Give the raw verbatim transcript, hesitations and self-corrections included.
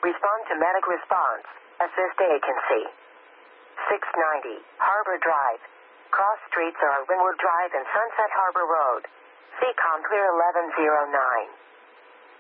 Respond to medic response. Assist agency. six ninety, Harbor Drive. Cross streets are Ringwood Drive and Sunset Harbor Road. C COM clear eleven oh nine.